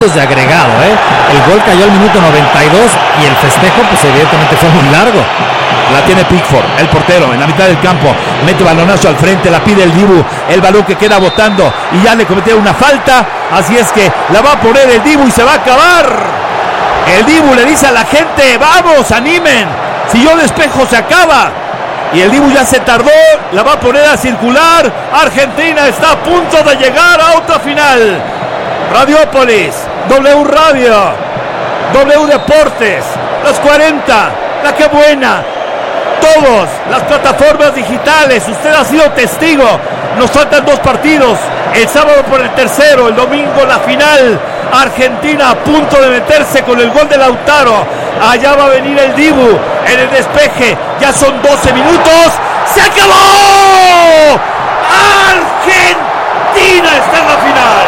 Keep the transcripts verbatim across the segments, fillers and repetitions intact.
de agregado, ¿eh? El gol cayó al minuto noventa y dos y el festejo pues evidentemente fue muy largo. La tiene Pickford, el portero, en la mitad del campo, mete balonazo al frente, la pide el Dibu, el balón que queda botando y ya le cometieron una falta, así es que la va a poner el Dibu y se va a acabar. El Dibu le dice a la gente, vamos, animen, si yo despejo se acaba. Y el Dibu ya se tardó, la va a poner a circular. Argentina está a punto de llegar a otra final. Radiópolis, W Radio, W Deportes, los cuarenta, La Que Buena, todos, las plataformas digitales, usted ha sido testigo. Nos faltan dos partidos, el sábado por el tercero, el domingo la final. Argentina a punto de meterse con el gol de Lautaro. Allá va a venir el Dibu en el despeje, ya son doce minutos, ¡se acabó! Argentina está en la final.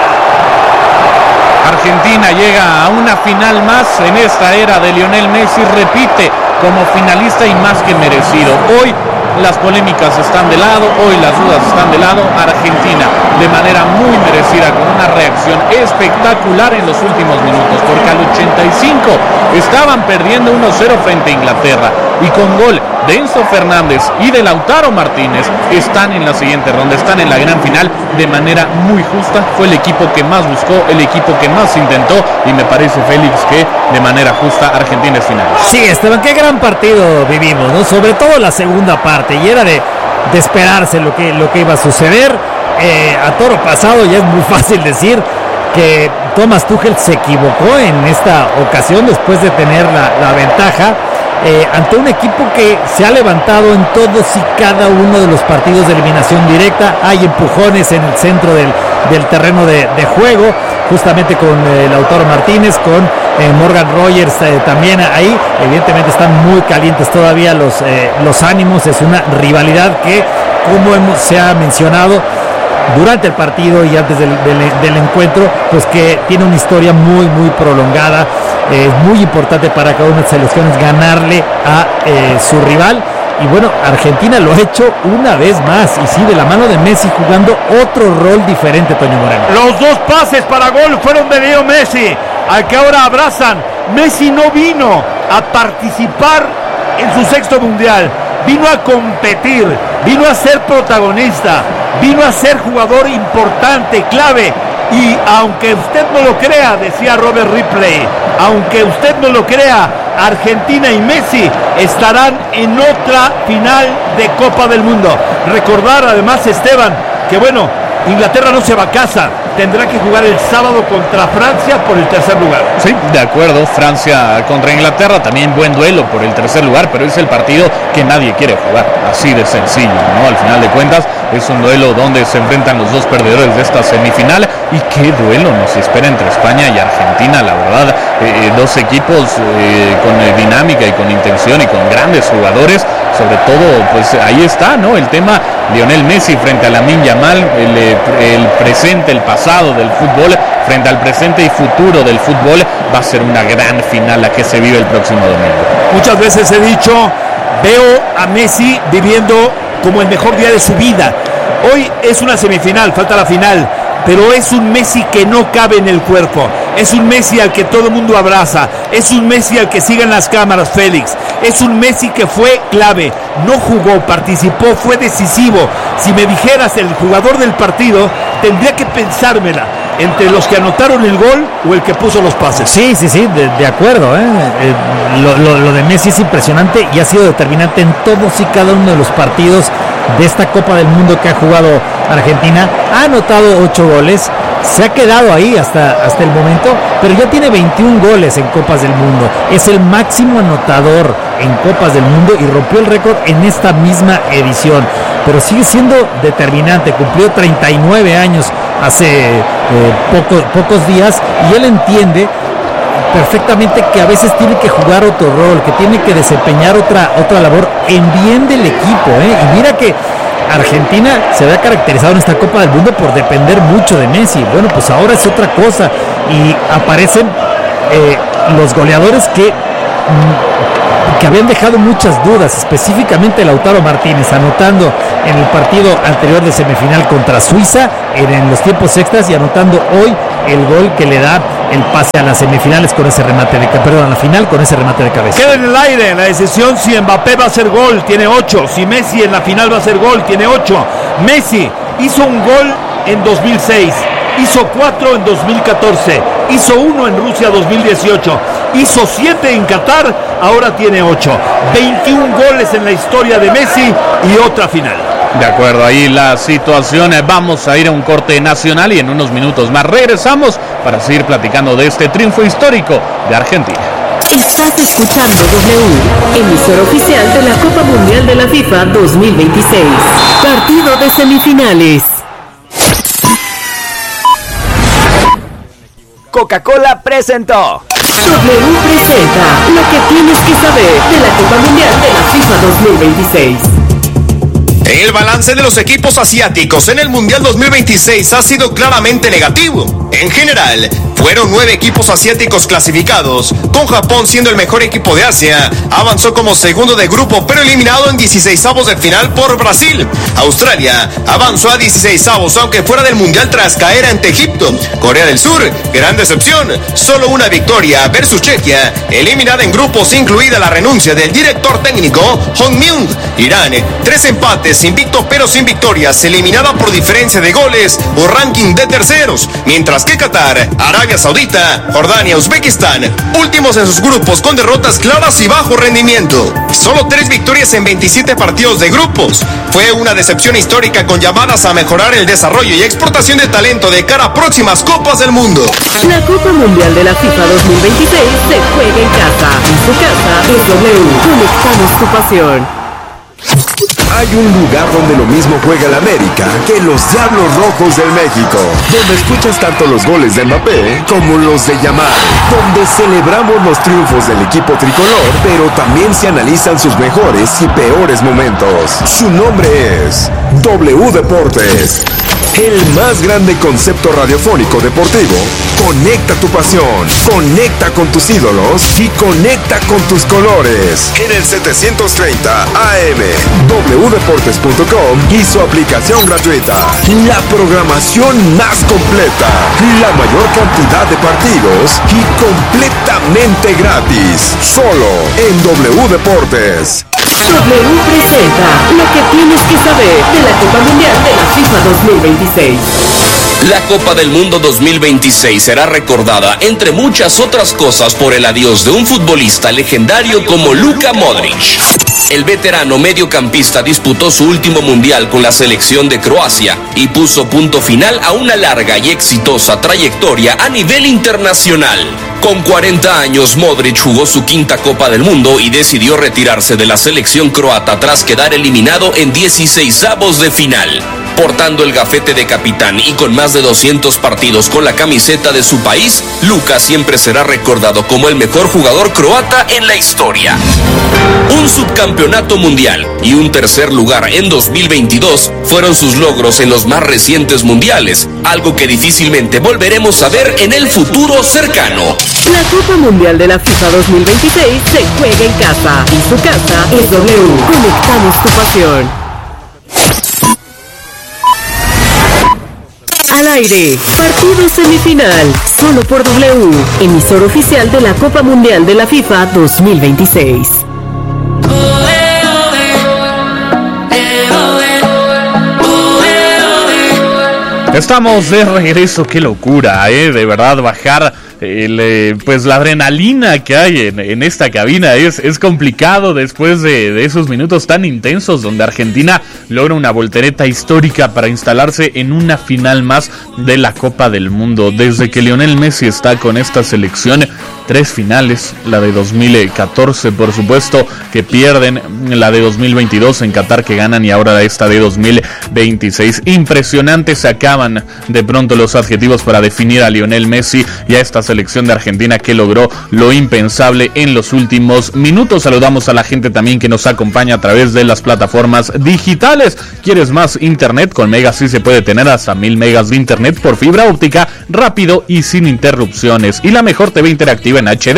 Argentina llega a una final más en esta era de Lionel Messi, repite como finalista y más que merecido. Hoy las polémicas están de lado, hoy las dudas están de lado. Argentina de manera muy merecida, con una reacción espectacular en los últimos minutos, porque al ochenta y cinco estaban perdiendo uno cero frente a Inglaterra, y con gol de Enzo Fernández y de Lautaro Martínez están en la siguiente ronda, están en la gran final de manera muy justa. Fue el equipo que más buscó, el equipo que más intentó, y me parece, Félix, que de manera justa Argentina es final. Sí, Esteban, qué gran partido vivimos, ¿no? Sobre todo la segunda parte, y era de, de esperarse lo que, lo que iba a suceder. Eh, a toro pasado ya es muy fácil decir que Thomas Tuchel se equivocó en esta ocasión después de tener la, la ventaja eh, ante un equipo que se ha levantado en todos y cada uno de los partidos de eliminación directa. Hay empujones en el centro del, del terreno de, de juego, justamente con eh, Lautaro Martínez, con eh, Morgan Rogers eh, también ahí. Evidentemente están muy calientes todavía los, eh, los ánimos. Es una rivalidad que, como hemos, se ha mencionado durante el partido y antes del, del, del encuentro, pues que tiene una historia muy muy prolongada. Es eh, muy importante para cada una de las selecciones ganarle a eh, su rival, y bueno, Argentina lo ha hecho una vez más, y sí, de la mano de Messi, jugando otro rol diferente, Toño Moreno. Los dos pases para gol fueron de Leo Messi, al que ahora abrazan. Messi no vino a participar en su sexto mundial, vino a competir, vino a ser protagonista, vino a ser jugador importante, clave. Y aunque usted no lo crea, decía Robert Ripley, aunque usted no lo crea, Argentina y Messi estarán en otra final de Copa del Mundo. Recordar además, Esteban, que bueno, Inglaterra no se va a casa, tendrá que jugar el sábado contra Francia por el tercer lugar. Sí, de acuerdo, Francia contra Inglaterra, también buen duelo por el tercer lugar, pero es el partido que nadie quiere jugar, así de sencillo, ¿no? Al final de cuentas es un duelo donde se enfrentan los dos perdedores de esta semifinal, y qué duelo nos espera entre España y Argentina, la verdad, eh, dos equipos eh, con eh, dinámica y con intención y con grandes jugadores. Sobre todo, pues ahí está, ¿no? El tema Lionel Messi frente a Lamine Yamal, el, el presente, el pasado del fútbol frente al presente y futuro del fútbol. Va a ser una gran final la que se vive el próximo domingo. Muchas veces he dicho, veo a Messi viviendo como el mejor día de su vida. Hoy es una semifinal, falta la final, pero es un Messi que no cabe en el cuerpo. Es un Messi al que todo el mundo abraza. Es un Messi al que siguen las cámaras, Félix. Es un Messi que fue clave. No jugó, participó, fue decisivo. Si me dijeras el jugador del partido, tendría que pensármela entre los que anotaron el gol o el que puso los pases. Sí, sí, sí, de, de acuerdo, ¿eh? Eh, lo, lo, lo de Messi es impresionante y ha sido determinante en todos y cada uno de los partidos de esta Copa del Mundo que ha jugado Argentina. Ha anotado ocho goles, se ha quedado ahí hasta, hasta el momento, pero ya tiene veintiún goles en Copas del Mundo. Es el máximo anotador en Copas del Mundo y rompió el récord en esta misma edición. Pero sigue siendo determinante, cumplió treinta y nueve años hace eh, poco, pocos días, y él entiende perfectamente que a veces tiene que jugar otro rol, que tiene que desempeñar otra, otra labor en bien del equipo, ¿eh? Y mira que Argentina se había caracterizado en esta Copa del Mundo por depender mucho de Messi. Bueno, pues ahora es otra cosa, y aparecen eh, los goleadores que mm, que habían dejado muchas dudas, específicamente Lautaro Martínez, anotando en el partido anterior de semifinal contra Suiza en, en los tiempos extras, y anotando hoy el gol que le da el pase a las semifinales con ese remate de perdón, a la final con ese remate de cabeza. Queda en el aire la decisión si Mbappé va a hacer gol, tiene ocho. Si Messi en la final va a hacer gol, tiene ocho. Messi hizo un gol en dos mil seis, hizo cuatro en dos mil catorce, hizo uno en Rusia dos mil dieciocho, hizo siete en Qatar, ahora tiene ocho. veintiún goles en la historia de Messi y otra final. De acuerdo, ahí la situación. Vamos a ir a un corte nacional y en unos minutos más regresamos para seguir platicando de este triunfo histórico de Argentina. Estás escuchando W, emisora oficial de la Copa Mundial de la FIFA dos mil veintiséis. Partido de semifinales. Coca-Cola presentó. W presenta lo que tienes que saber de la Copa Mundial de la FIFA dos mil veintiséis. El balance de los equipos asiáticos en el Mundial dos mil veintiséis ha sido claramente negativo. En general, fueron nueve equipos asiáticos clasificados, con Japón siendo el mejor equipo de Asia. Avanzó como segundo de grupo, pero eliminado en dieciseisavos de final por Brasil. Australia avanzó a dieciseisavos, aunque fuera del Mundial tras caer ante Egipto. Corea del Sur, gran decepción, solo una victoria versus Chequia, eliminada en grupos, incluida la renuncia del director técnico Hong Myung. Irán, tres empates, invicto pero sin victorias, eliminada por diferencia de goles o ranking de terceros, mientras que Qatar, Arabia Saudita, Jordania, Uzbekistán, últimos en sus grupos con derrotas claras y bajo rendimiento. Solo tres victorias en veintisiete partidos de grupos. Fue una decepción histórica con llamadas a mejorar el desarrollo y exportación de talento de cara a próximas Copas del Mundo. La Copa Mundial de la FIFA dos mil veintiséis se juega en casa. En su casa es W. Conectamos tu pasión. Hay un lugar donde lo mismo juega el América que los Diablos Rojos del México, donde escuchas tanto los goles de Mbappé como los de Yamal, donde celebramos los triunfos del equipo tricolor, pero también se analizan sus mejores y peores momentos. Su nombre es W Deportes, el más grande concepto radiofónico deportivo. Conecta tu pasión, conecta con tus ídolos y conecta con tus colores. En el setecientos treinta A M, w deportes punto com y su aplicación gratuita. La programación más completa, la mayor cantidad de partidos y completamente gratis. Solo en W Deportes. W presenta lo que tienes que saber de la Copa Mundial de la FIFA dos mil veintiséis. La Copa del Mundo dos mil veintiséis será recordada, entre muchas otras cosas, por el adiós de un futbolista legendario como Luka Modric. El veterano mediocampista disputó su último mundial con la selección de Croacia y puso punto final a una larga y exitosa trayectoria a nivel internacional. Con cuarenta años, Modric jugó su quinta Copa del Mundo y decidió retirarse de la selección croata tras quedar eliminado en dieciseisavos de final. Portando el gafete de capitán y con más de doscientos partidos con la camiseta de su país, Luka siempre será recordado como el mejor jugador croata en la historia. Un subcampeonato mundial y un tercer lugar en dos mil veintidós fueron sus logros en los más recientes mundiales, algo que difícilmente volveremos a ver en el futuro cercano. La Copa Mundial de la FIFA dos mil veintiséis se juega en casa. En su casa es W. Conectamos tu pasión. Al aire, partido semifinal, solo por W, emisor oficial de la Copa Mundial de la FIFA dos mil veintiséis. Estamos de regreso, qué locura, eh, de verdad, bajar el, eh, pues la adrenalina que hay en, en esta cabina es, es complicado después de, de esos minutos tan intensos donde Argentina logra una voltereta histórica para instalarse en una final más de la Copa del Mundo. Desde que Lionel Messi está con esta selección, tres finales, la de dos mil catorce por supuesto que pierden, la de dos mil veintidós en Qatar que ganan y ahora esta de dos mil veintiséis. Impresionante, se acaban de pronto los adjetivos para definir a Lionel Messi y a esta selección de Argentina que logró lo impensable en los últimos minutos. Saludamos a la gente también que nos acompaña a través de las plataformas digitales. ¿Quieres más internet? Con Mega sí se puede tener hasta mil megas de internet por fibra óptica, rápido y sin interrupciones. Y la mejor T V interactiva en H D.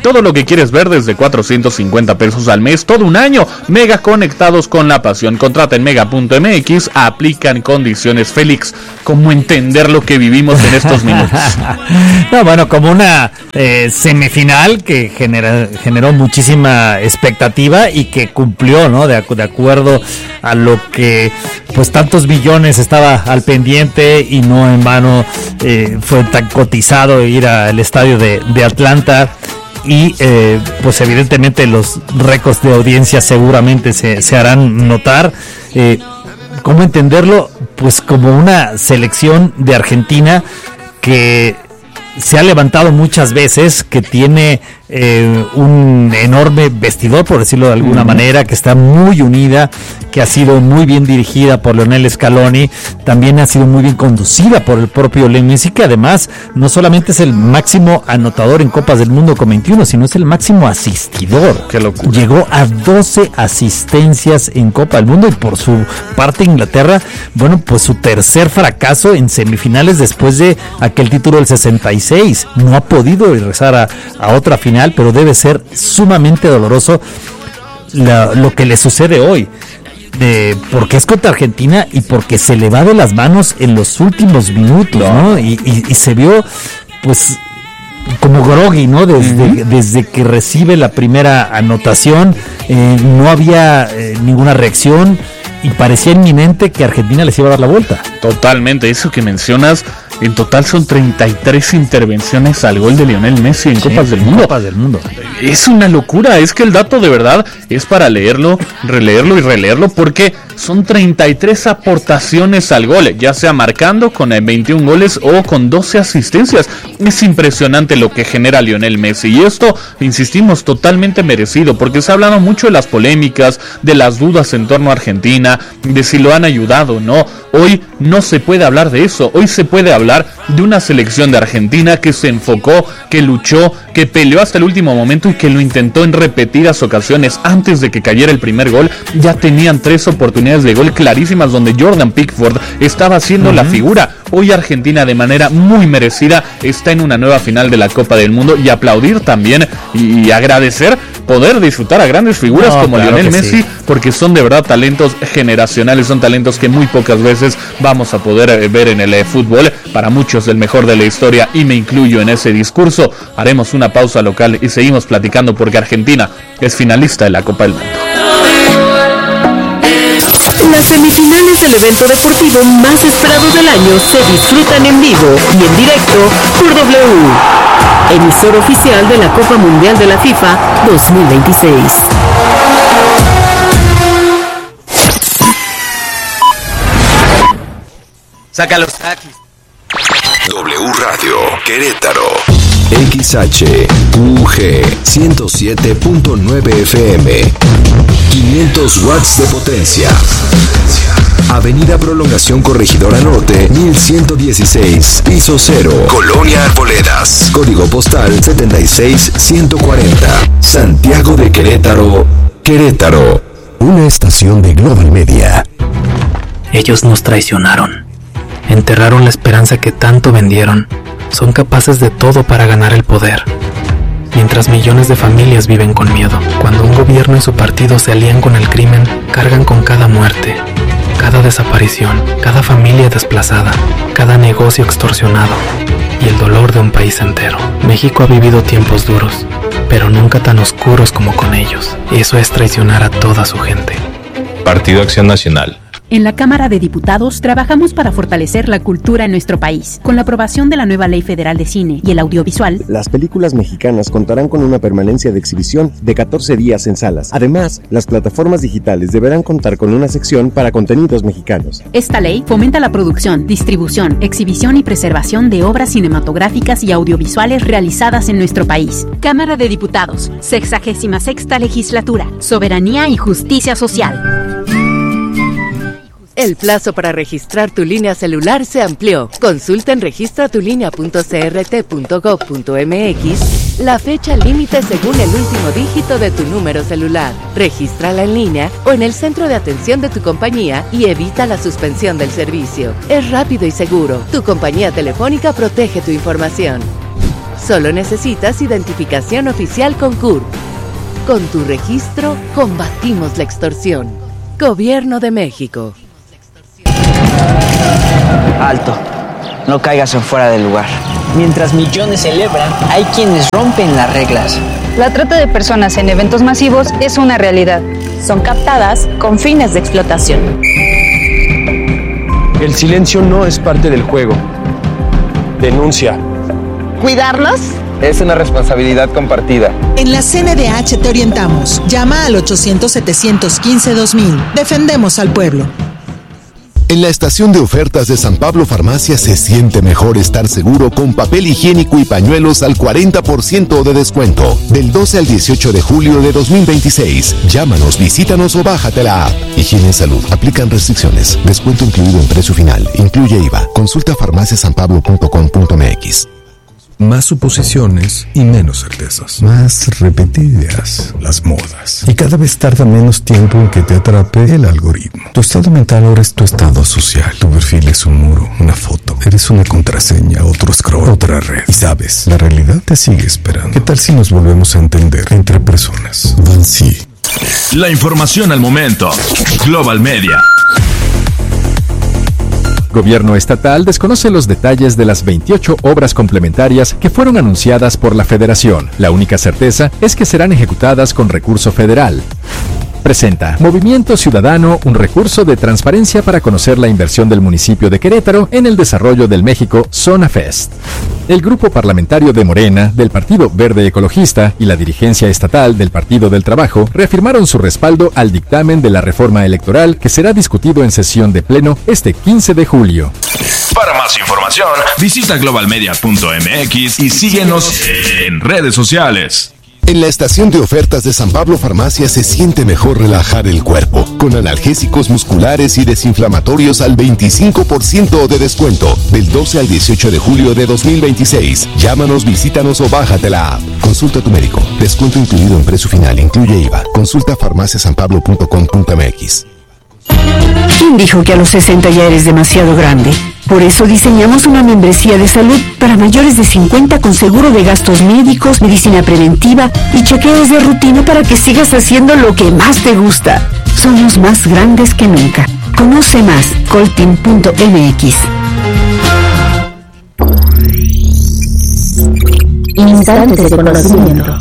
Todo lo que quieres ver desde cuatrocientos cincuenta pesos al mes, todo un año. Mega, conectados con la pasión. Contrata en mega punto m x, aplican condiciones. Félix, ¿cómo entender lo que vivimos en estos minutos? No, bueno, como una eh, semifinal que genera, generó muchísima expectativa y que cumplió, ¿no? De, de acuerdo a lo que pues tantos millones estaba al pendiente, y no en vano eh, fue tan cotizado ir al estadio de, de Atlanta. Y eh, pues evidentemente los récords de audiencia seguramente se, se harán notar. Eh, ¿Cómo entenderlo? Pues como una selección de Argentina que se ha levantado muchas veces, que tiene eh, un enorme vestidor, por decirlo de alguna uh-huh. manera, que está muy unida, que ha sido muy bien dirigida por Lionel Scaloni, también ha sido muy bien conducida por el propio Lionel Messi, que además no solamente es el máximo anotador en Copas del Mundo con veintiuno, sino es el máximo asistidor. Qué locura. Llegó a doce asistencias en Copa del Mundo, y por su parte Inglaterra, bueno, pues su tercer fracaso en semifinales después de aquel título del sesenta y seis. No ha podido regresar a, a otra final, pero debe ser sumamente doloroso la, lo que le sucede hoy. De, porque es contra Argentina y porque se le va de las manos en los últimos minutos, ¿no? Y, y, y se vio, pues, como groggy, ¿no? Desde, uh-huh. desde que recibe la primera anotación, eh, no había eh, ninguna reacción y parecía inminente que Argentina les iba a dar la vuelta. Totalmente, eso que mencionas, en total son treinta y tres intervenciones al gol de Lionel Messi en sí, Copas del Mundo. Copas del Mundo. Es una locura, es que el dato de verdad es para leerlo, releerlo y releerlo, porque son treinta y tres aportaciones al gol, ya sea marcando con veintiún goles o con doce asistencias. Es impresionante lo que genera Lionel Messi, y esto, insistimos, totalmente merecido, porque se ha hablado mucho de las polémicas, de las dudas en torno a Argentina, de si lo han ayudado o no. Hoy no se puede hablar de eso, hoy se puede hablar de una selección de Argentina que se enfocó, que luchó, que peleó hasta el último momento y que lo intentó en repetidas ocasiones. Antes de que cayera el primer gol, ya tenían tres oportunidades de gol clarísimas donde Jordan Pickford estaba haciendo uh-huh. la figura. Hoy Argentina, de manera muy merecida, está en una nueva final de la Copa del Mundo, y aplaudir también y agradecer poder disfrutar a grandes figuras no, como claro Lionel Messi, sí. porque son de verdad talentos generacionales, son talentos que muy pocas veces vamos a poder eh, ver en el eh, fútbol. Para muchos el mejor de la historia, y me incluyo en ese discurso. Haremos una pausa local y seguimos platicando, porque Argentina es finalista de la Copa del Mundo. Las semifinales del evento deportivo más esperado del año se disfrutan en vivo y en directo por W, emisor oficial de la Copa Mundial de la FIFA dos mil veintiséis. Saca los taxis. W Radio Querétaro. X H U G ciento siete punto nueve F M. quinientos watts de potencia. Avenida Prolongación Corregidora Norte, mil ciento dieciséis, piso cero, Colonia Arboledas. Código postal setenta y seis ciento cuarenta. Santiago de Querétaro, Querétaro. Una estación de Global Media. Ellos nos traicionaron. Enterraron la esperanza que tanto vendieron. Son capaces de todo para ganar el poder. Mientras millones de familias viven con miedo. Cuando un gobierno y su partido se alían con el crimen, cargan con cada muerte, cada desaparición, cada familia desplazada, cada negocio extorsionado y el dolor de un país entero. México ha vivido tiempos duros, pero nunca tan oscuros como con ellos. Eso es traicionar a toda su gente. Partido Acción Nacional. En la Cámara de Diputados trabajamos para fortalecer la cultura en nuestro país. Con la aprobación de la nueva Ley Federal de Cine y el Audiovisual, las películas mexicanas contarán con una permanencia de exhibición de catorce días en salas. Además, las plataformas digitales deberán contar con una sección para contenidos mexicanos. Esta ley fomenta la producción, distribución, exhibición y preservación de obras cinematográficas y audiovisuales realizadas en nuestro país. Cámara de Diputados, sexagésima sexta legislatura, soberanía y justicia social. El plazo para registrar tu línea celular se amplió. Consulta en registra tu línea punto c r t punto gov punto m x la fecha límite según el último dígito de tu número celular. Regístrala en línea o en el centro de atención de tu compañía y evita la suspensión del servicio. Es rápido y seguro. Tu compañía telefónica protege tu información. Solo necesitas identificación oficial con C U R P. Con tu registro, combatimos la extorsión. Gobierno de México. Alto, no caigas en fuera del lugar. Mientras millones celebran, hay quienes rompen las reglas. La trata de personas en eventos masivos es una realidad. Son captadas con fines de explotación. El silencio no es parte del juego. Denuncia. ¿Cuidarlos? Es una responsabilidad compartida. En la C N D H te orientamos. Llama al ochocientos, setecientos quince, dos mil. Defendemos al pueblo. En la estación de ofertas de San Pablo Farmacia se siente mejor estar seguro con papel higiénico y pañuelos al cuarenta por ciento de descuento. Del doce al dieciocho de julio de dos mil veintiséis. Llámanos, visítanos o bájate la app. Higiene en salud. Aplican restricciones. Descuento incluido en precio final. Incluye I V A. Consulta farmacia san pablo punto com punto m x. Más suposiciones y menos certezas. Más repetidas las modas. Y cada vez tarda menos tiempo en que te atrape el algoritmo. Tu estado mental ahora es tu estado social. Tu perfil es un muro, una foto. Eres una contraseña, otro scroll, otra red. Y sabes, la realidad te sigue esperando. ¿Qué tal si nos volvemos a entender entre personas? Vansi. La información al momento. Global Media. Gobierno estatal desconoce los detalles de las veintiocho obras complementarias que fueron anunciadas por la Federación. La única certeza es que serán ejecutadas con recurso federal. Presenta Movimiento Ciudadano un recurso de transparencia para conocer la inversión del municipio de Querétaro en el desarrollo del México Zona Fest. El grupo parlamentario de Morena, del Partido Verde Ecologista y la dirigencia estatal del Partido del Trabajo reafirmaron su respaldo al dictamen de la reforma electoral que será discutido en sesión de pleno este quince de julio. Para más información, visita global media punto m x y síguenos en redes sociales. En la estación de ofertas de San Pablo Farmacia se siente mejor relajar el cuerpo, con analgésicos musculares y desinflamatorios al veinticinco por ciento de descuento, del doce al dieciocho de julio de dos mil veintiséis. Llámanos, visítanos o bájate la app. Consulta a tu médico. Descuento incluido en precio final, incluye I V A. Consulta farmacia san pablo punto com punto m x. ¿Quién dijo que a los sesenta ya eres demasiado grande? Por eso diseñamos una membresía de salud para mayores de cincuenta con seguro de gastos médicos, medicina preventiva y chequeos de rutina para que sigas haciendo lo que más te gusta. Somos más grandes que nunca. Conoce más, coltin punto m x. Instantes de conocimiento.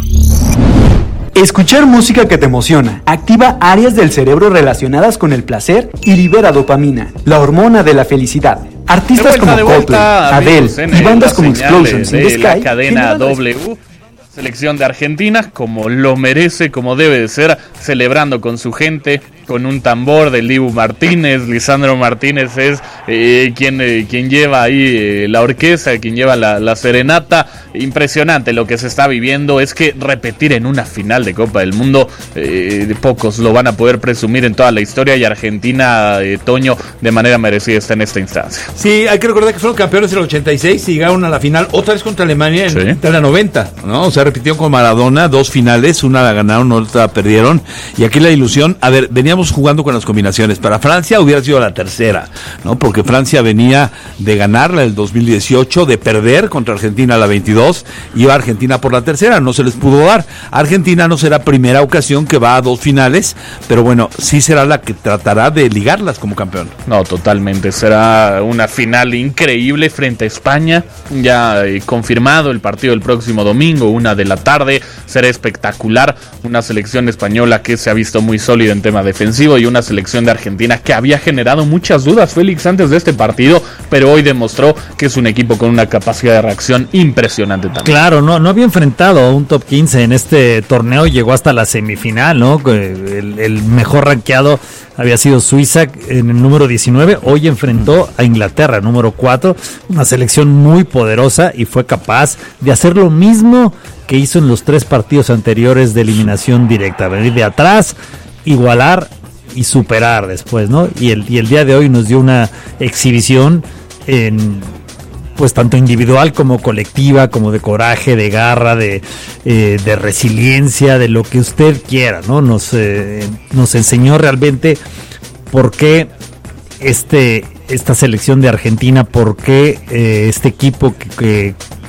Escuchar música que te emociona activa áreas del cerebro relacionadas con el placer y libera dopamina, la hormona de la felicidad. Artistas como Coldplay, Adele y bandas como Explosions in the Sky. La cadena W, selección de Argentina, como lo merece, como debe de ser, celebrando con su gente, con un tambor del Dibu Martínez. Lisandro Martínez es eh, quien, eh, quien lleva ahí eh, la orquesta, quien lleva la, la serenata. Impresionante lo que se está viviendo. Es que repetir en una final de Copa del Mundo, eh, pocos lo van a poder presumir en toda la historia, y Argentina, eh, Toño, de manera merecida está en esta instancia. Sí, hay que recordar que fueron campeones en el ochenta y seis y llegaron a la final otra vez contra Alemania en ¿Sí? la noventa, ¿no? O sea, repitieron con Maradona dos finales, una la ganaron, otra perdieron, y aquí la ilusión, a ver, veníamos jugando con las combinaciones. Para Francia hubiera sido la tercera, ¿no? Porque Francia venía de ganarla el dos mil dieciocho, de perder contra Argentina la veintidós, iba Argentina por la tercera, no se les pudo dar. Argentina no será primera ocasión que va a dos finales, pero bueno, sí será la que tratará de ligarlas como campeón. No, totalmente, será una final increíble frente a España, ya eh, confirmado el partido el próximo domingo, una de la tarde, será espectacular, una selección española que se ha visto muy sólida en tema defensivo y una selección de Argentina que había generado muchas dudas, Félix, antes de este partido, pero hoy demostró que es un equipo con una capacidad de reacción impresionante también. Claro, no, no había enfrentado a un top quince en este torneo, llegó hasta la semifinal, ¿no? El, el mejor rankeado había sido Suiza en el número diecinueve, hoy enfrentó a Inglaterra, número cuatro, una selección muy poderosa, y fue capaz de hacer lo mismo que hizo en los tres partidos anteriores de eliminación directa, venir de atrás, igualar y superar después, ¿no? Y el, y el día de hoy nos dio una exhibición en, pues tanto individual como colectiva, como de coraje, de garra, de, eh, de resiliencia, de lo que usted quiera, ¿no? Nos, eh, nos enseñó realmente por qué este, esta selección de Argentina, por qué eh, este equipo que, que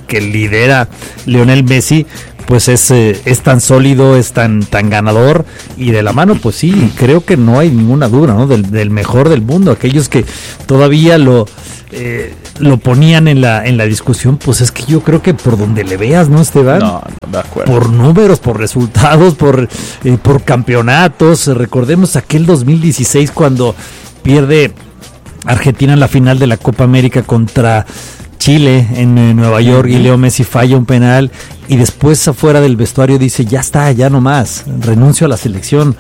que lidera Lionel Messi, pues es, eh, es tan sólido, es tan, tan ganador, y de la mano, pues sí, creo que no hay ninguna duda, ¿no? Del, del mejor del mundo. Aquellos que todavía lo eh, lo ponían en la en la discusión, pues es que yo creo que por donde le veas, ¿no, Esteban? No, no, de acuerdo. Por números, por resultados, por, eh, por campeonatos. Recordemos aquel dos mil dieciséis cuando pierde Argentina en la final de la Copa América contra Chile en eh, Nueva York, y Leo Messi falla un penal y después afuera del vestuario dice, ya está, ya no más, renuncio a la selección.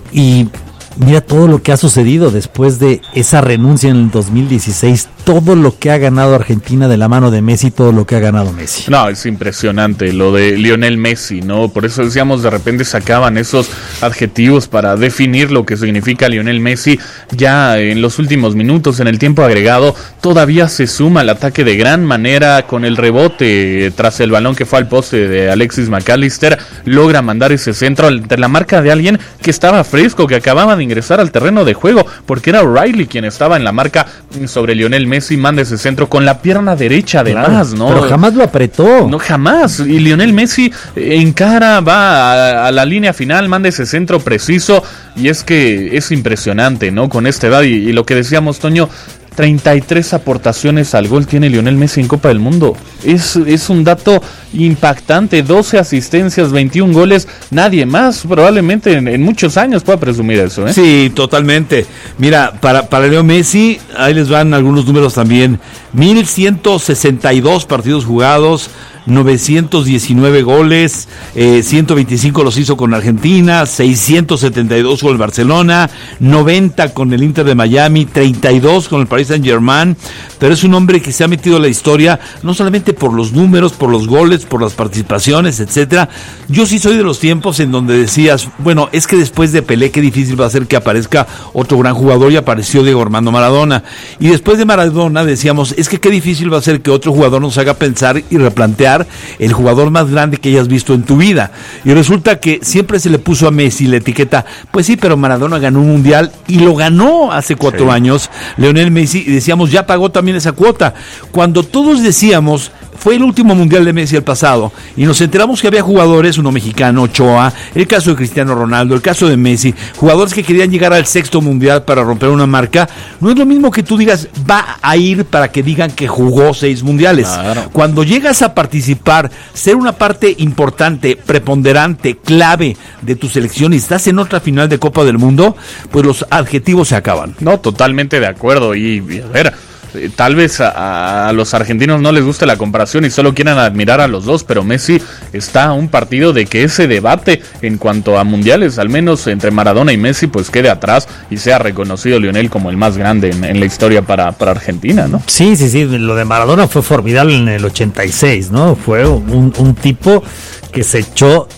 Y mira todo lo que ha sucedido después de esa renuncia en el dos mil dieciséis, todo lo que ha ganado Argentina de la mano de Messi, todo lo que ha ganado Messi. No, es impresionante lo de Lionel Messi, ¿no? Por eso decíamos, de repente sacaban esos adjetivos para definir lo que significa Lionel Messi. Ya en los últimos minutos, en el tiempo agregado, todavía se suma al ataque de gran manera con el rebote tras el balón que fue al poste de Alexis McAllister. Logra mandar ese centro ante la marca de alguien que estaba fresco, que acababa de ingresar al terreno de juego, porque era O'Reilly quien estaba en la marca sobre Lionel Messi. Manda ese centro con la pierna derecha, además, claro, ¿no? Pero jamás lo apretó. No, jamás. Y Lionel Messi encara, va a, a la línea final, manda ese centro preciso, y es que es impresionante, ¿no? Con esta edad, y, y lo que decíamos, Toño, treinta y tres aportaciones al gol tiene Lionel Messi en Copa del Mundo. Es, es un dato impactante, doce asistencias, veintiún goles, nadie más probablemente en, en muchos años pueda presumir eso, ¿eh? Sí, totalmente. Mira, para, para Leo Messi, ahí les van algunos números también. mil ciento sesenta y dos partidos jugados, novecientos diecinueve goles, eh, ciento veinticinco los hizo con Argentina, seiscientos setenta y dos con el Barcelona, noventa con el Inter de Miami, treinta y dos con el Paris Saint-Germain, pero es un hombre que se ha metido a la historia, no solamente por los números, por los goles, por las participaciones, etcétera. Yo sí soy de los tiempos en donde decías, bueno, es que después de Pelé, qué difícil va a ser que aparezca otro gran jugador, y apareció Diego Armando Maradona. Y después de Maradona decíamos, es que qué difícil va a ser que otro jugador nos haga pensar y replantear el jugador más grande que hayas visto en tu vida. Y resulta que siempre se le puso a Messi la etiqueta, pues sí, pero Maradona ganó un mundial, y lo ganó hace cuatro sí. años Lionel Messi, y decíamos, ya pagó también esa cuota. Cuando todos decíamos, fue el último mundial de Messi el pasado, y nos enteramos que había jugadores, uno mexicano, Ochoa, el caso de Cristiano Ronaldo, el caso de Messi, jugadores que querían llegar al sexto mundial para romper una marca. No es lo mismo que tú digas, va a ir para que digan que jugó seis mundiales. Claro. Cuando llegas a participar, ser una parte importante, preponderante, clave de tu selección, y estás en otra final de Copa del Mundo, pues los adjetivos se acaban. No, totalmente de acuerdo. Y, y a ver, tal vez a, a los argentinos no les guste la comparación y solo quieran admirar a los dos, pero Messi está a un partido de que ese debate en cuanto a mundiales, al menos entre Maradona y Messi, pues quede atrás y sea reconocido Lionel como el más grande en, en la historia para, para Argentina, ¿no? Sí, sí, sí, lo de Maradona fue formidable en el ochenta y seis, ¿no? Fue un, un tipo que se echó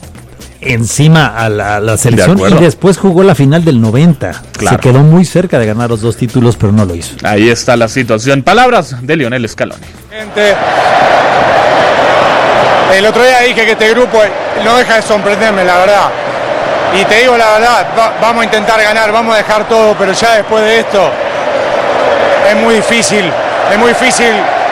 encima a la, a la selección, y después jugó la final del noventa. Claro. Se quedó muy cerca de ganar los dos títulos, pero no lo hizo. Ahí está la situación. Palabras de Lionel Scaloni. Gente, el otro día dije que este grupo no deja de sorprenderme, la verdad. Y te digo la verdad, va, vamos a intentar ganar, vamos a dejar todo, pero ya después de esto es muy difícil, es muy difícil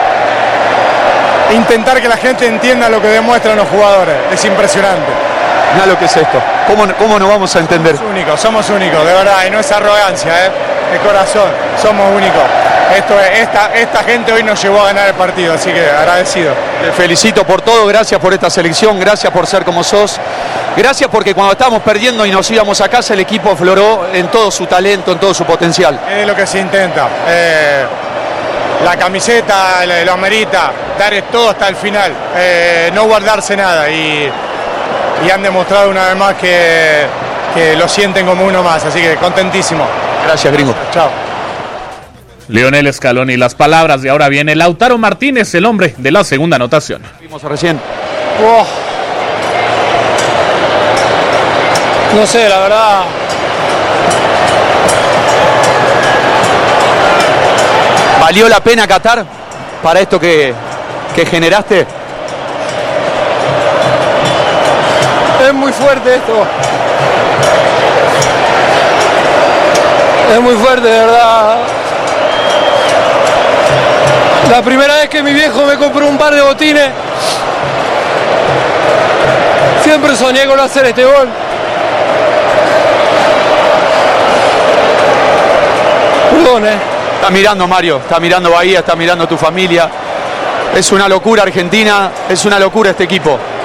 intentar que la gente entienda lo que demuestran los jugadores. Es impresionante. Mira lo que es esto. ¿Cómo, cómo nos vamos a entender? Somos únicos, somos únicos, de verdad, y no es arrogancia, ¿eh? De corazón, somos únicos. Esto es, esta, esta gente hoy nos llevó a ganar el partido, así que agradecido. Te felicito por todo, gracias por esta selección, gracias por ser como sos. Gracias porque cuando estábamos perdiendo y nos íbamos a casa, el equipo afloró en todo su talento, en todo su potencial. Es lo que se intenta. Eh, la camiseta lo amerita, dar todo hasta el final, eh, no guardarse nada, y... y han demostrado una vez más que, que lo sienten como uno más, así que contentísimo. Gracias, gringo. Chao. Lionel Scaloni, las palabras de ahora viene Lautaro Martínez, el hombre de la segunda anotación. Vimos recién. Oh. No sé, la verdad. ¿Valió la pena Qatar para esto que, que generaste? Es muy fuerte esto. Es muy fuerte, de verdad. La primera vez que mi viejo me compró un par de botines, Siempre soñé con hacer este gol. Perdón, eh. Está mirando Mario, está mirando Bahía, está mirando tu familia. Es una locura Argentina, es una locura este equipo.